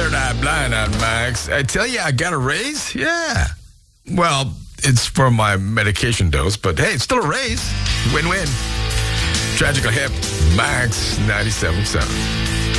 Third Eye Blind on Max. I tell you, I got a raise? Yeah. Well, it's for my medication dose, but hey, it's still a raise. Win-win. Tragical Hip, Max 97.7.